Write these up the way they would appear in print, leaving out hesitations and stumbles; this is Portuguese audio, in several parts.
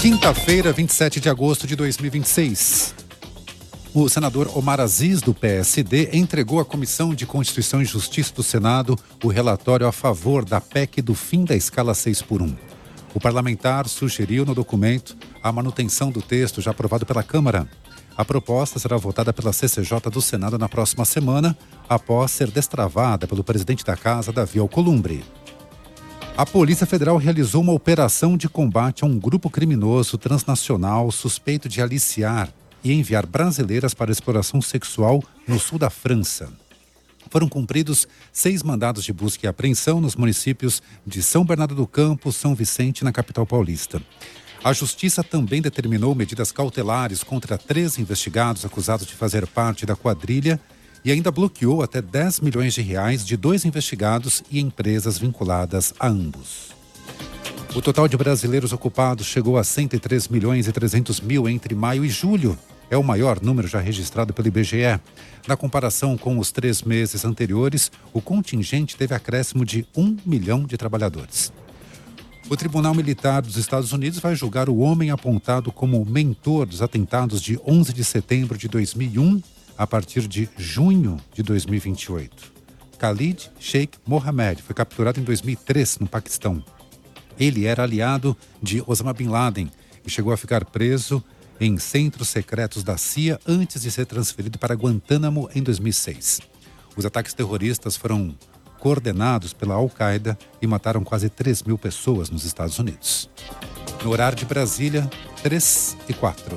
Quinta-feira, 27 de agosto de 2026. O senador Omar Aziz, do PSD, entregou à Comissão de Constituição e Justiça do Senado o relatório a favor da PEC do fim da escala 6x1. O parlamentar sugeriu no documento a manutenção do texto já aprovado pela Câmara. A proposta será votada pela CCJ do Senado na próxima semana, após ser destravada pelo presidente da Casa, Davi Alcolumbre. A Polícia Federal realizou uma operação de combate a um grupo criminoso transnacional suspeito de aliciar e enviar brasileiras para exploração sexual no sul da França. Foram cumpridos 6 mandados de busca e apreensão nos municípios de São Bernardo do Campo, São Vicente, na capital paulista. A Justiça também determinou medidas cautelares contra 3 investigados acusados de fazer parte da quadrilha e ainda bloqueou até 10 milhões de reais de 2 investigados e empresas vinculadas a ambos. O total de brasileiros ocupados chegou a 103 milhões e 300 mil entre maio e julho. É o maior número já registrado pelo IBGE. Na comparação com os 3 meses anteriores, o contingente teve acréscimo de 1 milhão de trabalhadores. O Tribunal Militar dos Estados Unidos vai julgar o homem apontado como mentor dos atentados de 11 de setembro de 2001 a partir de junho de 2028. Khalid Sheikh Mohammed foi capturado em 2003 no Paquistão. Ele era aliado de Osama Bin Laden e chegou a ficar preso em centros secretos da CIA antes de ser transferido para Guantánamo em 2006. Os ataques terroristas foram coordenados pela Al-Qaeda e mataram quase 3 mil pessoas nos Estados Unidos. No horário de Brasília, 3h04.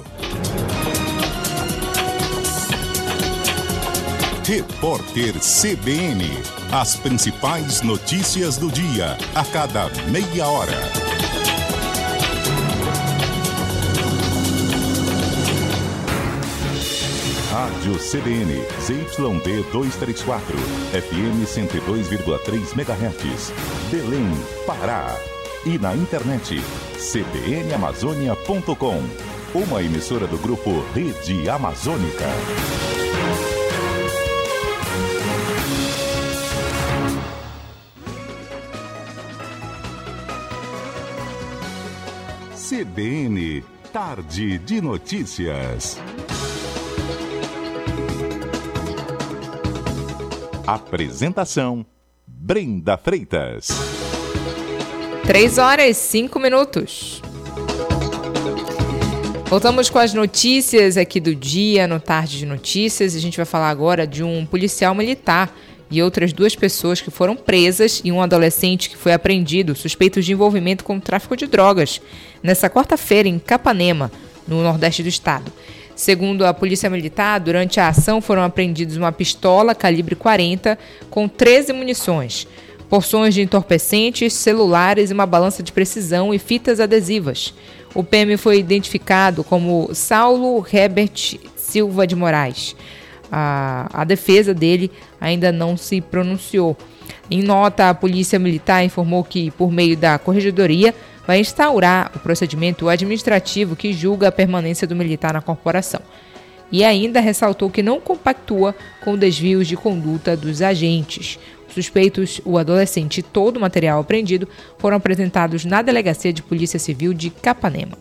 Repórter CBN. As principais notícias do dia, a cada meia hora. Rádio CBN, ZYD 234, FM 102,3 MHz, Belém, Pará. E na internet, cbnamazônia.com, uma emissora do grupo Rede Amazônica. CBN, Tarde de Notícias. Apresentação, Brenda Freitas. 3h05. Voltamos com as notícias aqui do dia, no Tarde de Notícias. A gente vai falar agora de um policial militar e outras 2 pessoas que foram presas e um adolescente que foi apreendido, suspeitos de envolvimento com o tráfico de drogas, nessa quarta-feira em Capanema, no nordeste do estado. Segundo a Polícia Militar, durante a ação foram apreendidos uma pistola calibre 40 com 13 munições, porções de entorpecentes, celulares e uma balança de precisão e fitas adesivas. O PM foi identificado como Saulo Herbert Silva de Moraes. A defesa dele ainda não se pronunciou. Em nota, a Polícia Militar informou que, por meio da Corregedoria, vai instaurar o procedimento administrativo que julga a permanência do militar na corporação. E ainda ressaltou que não compactua com desvios de conduta dos agentes. Os suspeitos, o adolescente e todo o material apreendido foram apresentados na Delegacia de Polícia Civil de Capanema.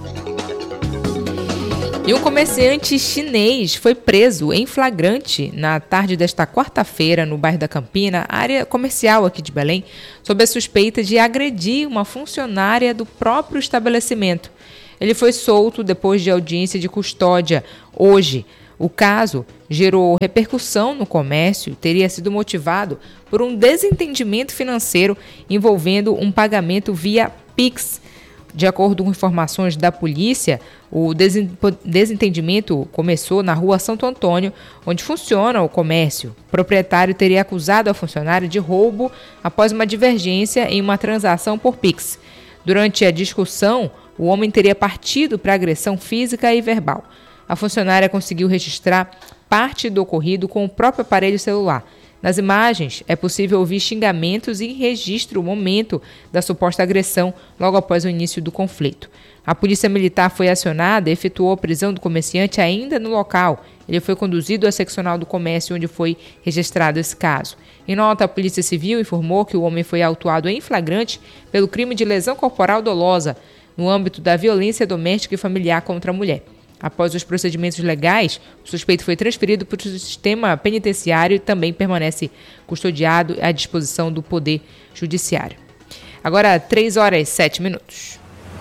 E um comerciante chinês foi preso em flagrante na tarde desta quarta-feira no bairro da Campina, área comercial aqui de Belém, sob a suspeita de agredir uma funcionária do próprio estabelecimento. Ele foi solto depois de audiência de custódia hoje. O caso gerou repercussão no comércio e teria sido motivado por um desentendimento financeiro envolvendo um pagamento via Pix. De acordo com informações da polícia, o desentendimento começou na rua Santo Antônio, onde funciona o comércio. O proprietário teria acusado a funcionária de roubo após uma divergência em uma transação por Pix. Durante a discussão, o homem teria partido para agressão física e verbal. A funcionária conseguiu registrar parte do ocorrido com o próprio aparelho celular. Nas imagens, é possível ouvir xingamentos e registra o momento da suposta agressão logo após o início do conflito. A Polícia Militar foi acionada e efetuou a prisão do comerciante ainda no local. Ele foi conduzido à seccional do comércio, onde foi registrado esse caso. Em nota, a Polícia Civil informou que o homem foi autuado em flagrante pelo crime de lesão corporal dolosa. no âmbito da violência doméstica e familiar contra a mulher. Após os procedimentos legais, o suspeito foi transferido para o sistema penitenciário e também permanece custodiado à disposição do Poder Judiciário. Agora, 3h07.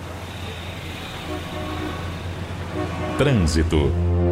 Trânsito.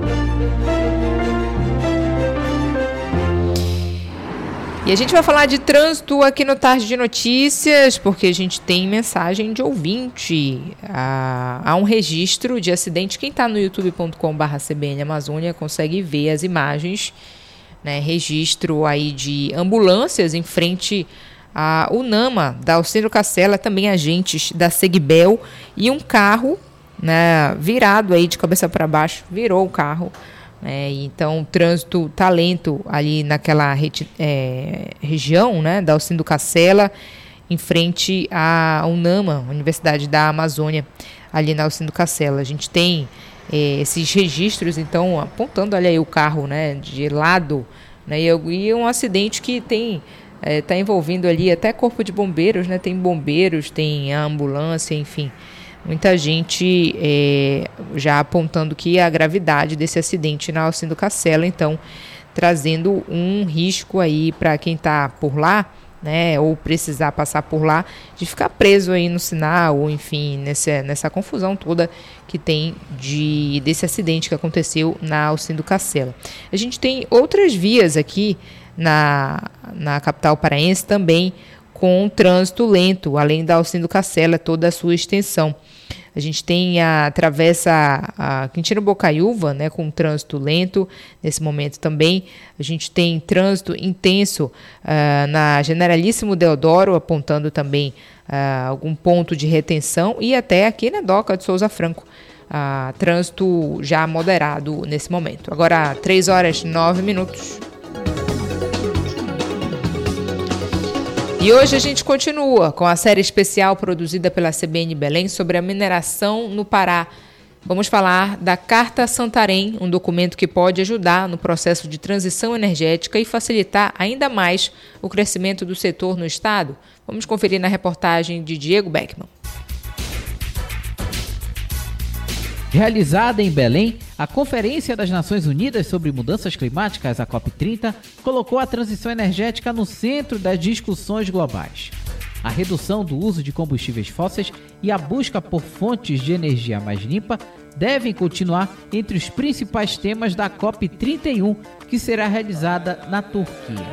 E a gente vai falar de trânsito aqui no Tarde de Notícias, porque a gente tem mensagem de ouvinte. Há um registro de acidente. Quem está no youtube.com/CBN Amazônia consegue ver as imagens, né? Registro aí de ambulâncias em frente a UNAMA, da Alcino Cacela, também agentes da Segbel, e um carro, né, virado aí de cabeça para baixo, virou o carro. Então o trânsito está lento ali naquela região, né, da Alcino Cacela, em frente à UNAMA, Universidade da Amazônia, ali na Alcino Cacela. A gente tem esses registros, então, apontando, olha aí o carro, né, de lado, né, e um acidente que está envolvendo ali até corpo de bombeiros, né, tem bombeiros, tem a ambulância, enfim. Muita gente já apontando que a gravidade desse acidente na Alcino Cacela, então trazendo um risco aí para quem está por lá, né, ou precisar passar por lá, de ficar preso aí no sinal, ou enfim, nessa confusão toda que tem desse acidente que aconteceu na Alcino Cacela. A gente tem outras vias aqui na capital paraense também, com trânsito lento, além da Alcino Cacela, toda a sua extensão. A gente tem a travessa a Quintino Bocaiúva, né, com trânsito lento nesse momento também. A gente tem trânsito intenso na Generalíssimo Deodoro, apontando também algum ponto de retenção, e até aqui na Doca de Souza Franco. Trânsito já moderado nesse momento. Agora, 3h09. E hoje a gente continua com a série especial produzida pela CBN Belém sobre a mineração no Pará. Vamos falar da Carta Santarém, um documento que pode ajudar no processo de transição energética e facilitar ainda mais o crescimento do setor no estado. Vamos conferir na reportagem de Diego Beckman. Realizada em Belém, a Conferência das Nações Unidas sobre Mudanças Climáticas, a COP30, colocou a transição energética no centro das discussões globais. A redução do uso de combustíveis fósseis e a busca por fontes de energia mais limpa devem continuar entre os principais temas da COP31, que será realizada na Turquia.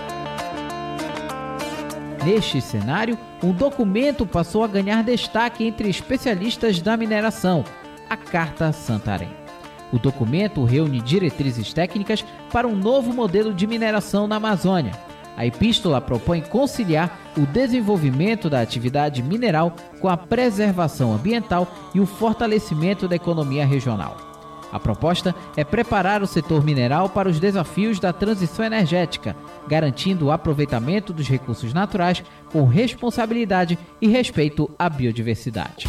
Neste cenário, um documento passou a ganhar destaque entre especialistas da mineração, a Carta Santarém. O documento reúne diretrizes técnicas para um novo modelo de mineração na Amazônia. A epístola propõe conciliar o desenvolvimento da atividade mineral com a preservação ambiental e o fortalecimento da economia regional. A proposta é preparar o setor mineral para os desafios da transição energética, garantindo o aproveitamento dos recursos naturais com responsabilidade e respeito à biodiversidade.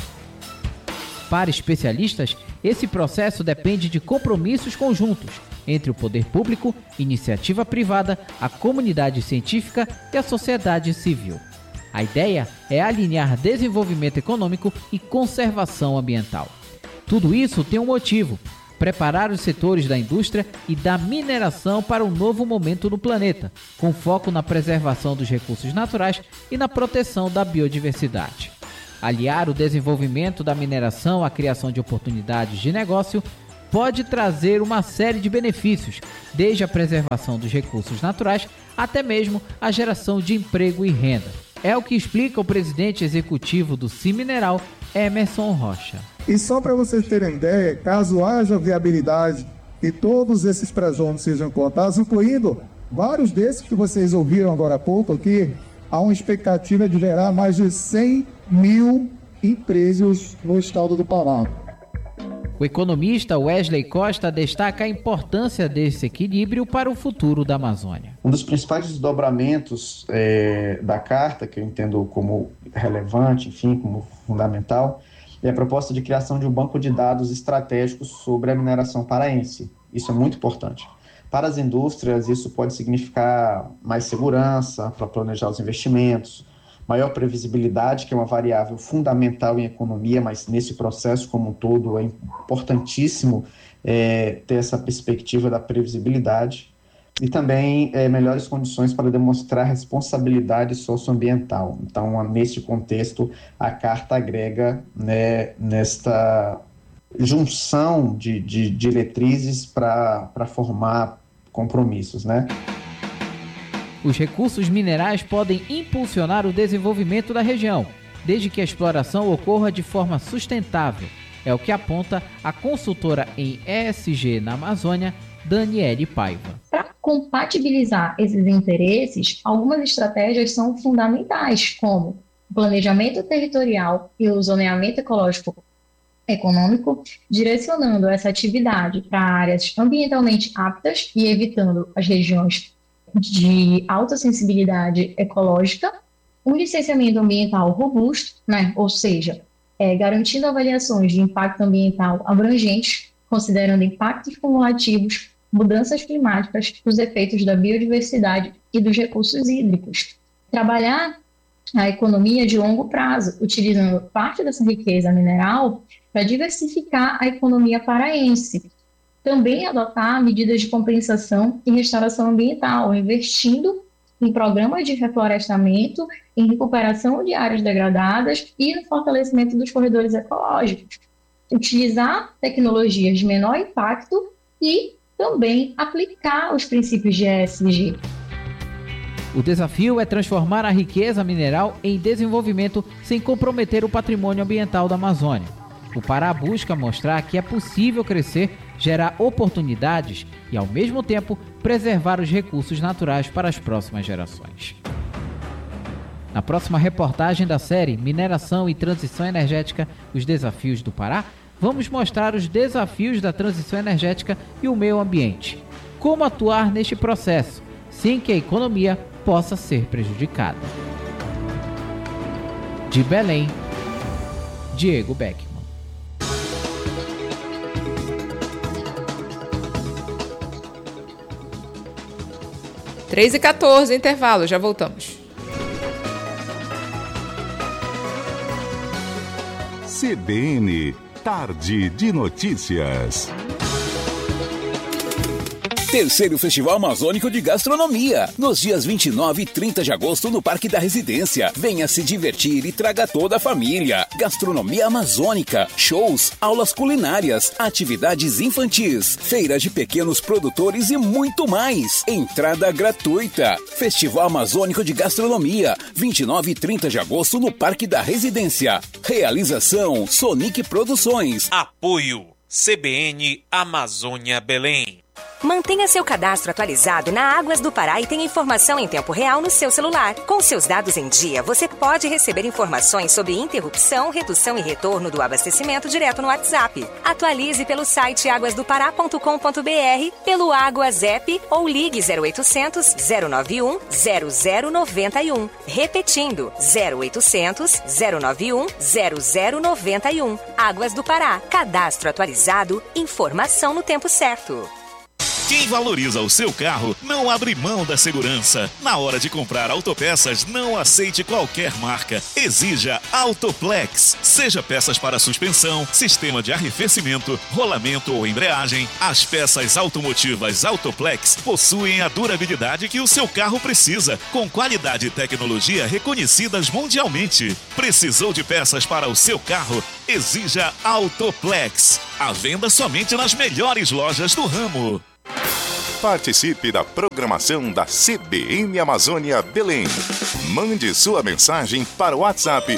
Para especialistas, esse processo depende de compromissos conjuntos entre o poder público, iniciativa privada, a comunidade científica e a sociedade civil. A ideia é alinhar desenvolvimento econômico e conservação ambiental. Tudo isso tem um motivo: preparar os setores da indústria e da mineração para um novo momento no planeta, com foco na preservação dos recursos naturais e na proteção da biodiversidade. Aliar o desenvolvimento da mineração à criação de oportunidades de negócio pode trazer uma série de benefícios, desde a preservação dos recursos naturais até mesmo a geração de emprego e renda. É o que explica o presidente executivo do Cimineral, Emerson Rocha. E só para vocês terem ideia, caso haja viabilidade e todos esses pré-jogos sejam contados, incluindo vários desses que vocês ouviram agora há pouco aqui, há uma expectativa de gerar mais de 100 mil empregos no estado do Pará. O economista Wesley Costa destaca a importância desse equilíbrio para o futuro da Amazônia. Um dos principais desdobramentos da Carta, que eu entendo como relevante, enfim, como fundamental, é a proposta de criação de um banco de dados estratégicos sobre a mineração paraense. Isso é muito importante. Para as indústrias, isso pode significar mais segurança para planejar os investimentos, maior previsibilidade, que é uma variável fundamental em economia, mas nesse processo como um todo é importantíssimo ter essa perspectiva da previsibilidade, e também melhores condições para demonstrar responsabilidade socioambiental. Então, nesse contexto, a Carta agrega, né, nesta junção de diretrizes para formar compromissos, né? Os recursos minerais podem impulsionar o desenvolvimento da região, desde que a exploração ocorra de forma sustentável. É o que aponta a consultora em ESG na Amazônia, Daniele Paiva. Para compatibilizar esses interesses, algumas estratégias são fundamentais, como o planejamento territorial e o zoneamento ecológico econômico, direcionando essa atividade para áreas ambientalmente aptas e evitando as regiões de alta sensibilidade ecológica, um licenciamento ambiental robusto, né? Ou seja, garantindo avaliações de impacto ambiental abrangentes, considerando impactos cumulativos, mudanças climáticas, os efeitos da biodiversidade e dos recursos hídricos. Trabalhar a economia de longo prazo, utilizando parte dessa riqueza mineral para diversificar a economia paraense. Também adotar medidas de compensação e restauração ambiental, investindo em programas de reflorestamento, em recuperação de áreas degradadas e no fortalecimento dos corredores ecológicos. Utilizar tecnologias de menor impacto e também aplicar os princípios de ESG. O desafio é transformar a riqueza mineral em desenvolvimento sem comprometer o patrimônio ambiental da Amazônia. O Pará busca mostrar que é possível crescer, gerar oportunidades e, ao mesmo tempo, preservar os recursos naturais para as próximas gerações. Na próxima reportagem da série Mineração e Transição Energética, os desafios do Pará, vamos mostrar os desafios da transição energética e o meio ambiente. Como atuar neste processo, sem que a economia possa ser prejudicada. De Belém, Diego Beckman. Três e 14, intervalo, já voltamos. CBN, Tarde de Notícias. Terceiro Festival Amazônico de Gastronomia, nos dias 29 e 30 de agosto no Parque da Residência. Venha se divertir e traga toda a família. Gastronomia amazônica, shows, aulas culinárias, atividades infantis, feira de pequenos produtores e muito mais. Entrada gratuita. Festival Amazônico de Gastronomia, 29 e 30 de agosto no Parque da Residência. Realização Sonic Produções. Apoio CBN Amazônia Belém. Mantenha seu cadastro atualizado na Águas do Pará e tenha informação em tempo real no seu celular. Com seus dados em dia, você pode receber informações sobre interrupção, redução e retorno do abastecimento direto no WhatsApp. Atualize pelo site aguasdopará.com.br, pelo Águas App ou ligue 0800 091 0091. Repetindo, 0800 091 0091. Águas do Pará. Cadastro atualizado, informação no tempo certo. Quem valoriza o seu carro não abre mão da segurança. Na hora de comprar autopeças, não aceite qualquer marca. Exija Autoplex. Seja peças para suspensão, sistema de arrefecimento, rolamento ou embreagem, as peças automotivas Autoplex possuem a durabilidade que o seu carro precisa, com qualidade e tecnologia reconhecidas mundialmente. Precisou de peças para o seu carro? Exija Autoplex. À venda somente nas melhores lojas do ramo. Participe da programação da CBN Amazônia Belém. Mande sua mensagem para o WhatsApp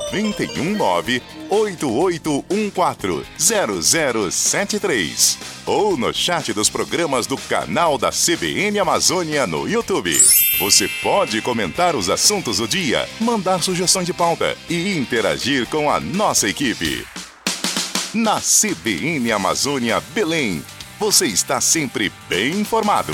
919-8814-0073 ou no chat dos programas do canal da CBN Amazônia no YouTube. Você pode comentar os assuntos do dia, mandar sugestões de pauta e interagir com a nossa equipe. Na CBN Amazônia Belém, você está sempre bem informado.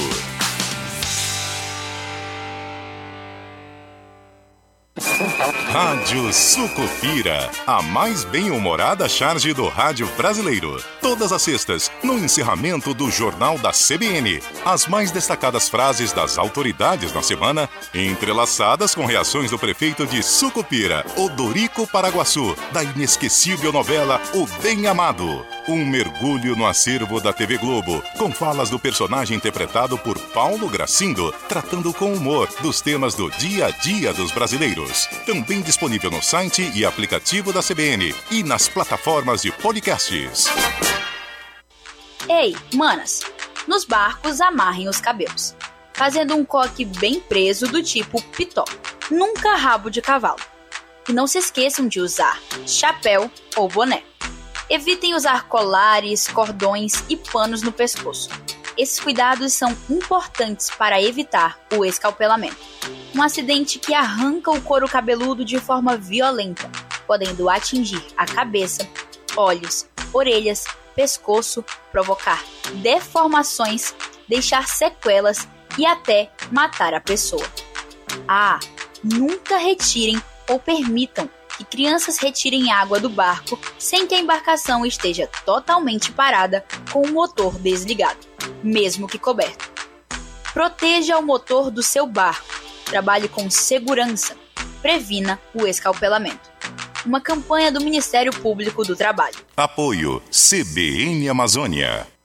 Rádio Sucupira, a mais bem-humorada charge do rádio brasileiro. Todas as sextas, no encerramento do Jornal da CBN. As mais destacadas frases das autoridades na semana, entrelaçadas com reações do prefeito de Sucupira, Odorico Paraguaçu, da inesquecível novela O Bem Amado. Um mergulho no acervo da TV Globo, com falas do personagem interpretado por Paulo Gracindo, tratando com humor dos temas do dia a dia dos brasileiros. Também disponível no site e aplicativo da CBN e nas plataformas de podcasts. Ei, manas, nos barcos amarrem os cabelos, fazendo um coque bem preso do tipo pitó, nunca rabo de cavalo. E não se esqueçam de usar chapéu ou boné. Evitem usar colares, cordões e panos no pescoço. Esses cuidados são importantes para evitar o escalpelamento, um acidente que arranca o couro cabeludo de forma violenta, podendo atingir a cabeça, olhos, orelhas, pescoço, provocar deformações, deixar sequelas e até matar a pessoa. Nunca retirem ou permitam que crianças retirem água do barco sem que a embarcação esteja totalmente parada com o motor desligado, mesmo que coberto. Proteja o motor do seu barco, trabalhe com segurança, previna o escalpelamento. Uma campanha do Ministério Público do Trabalho. Apoio CBN Amazônia.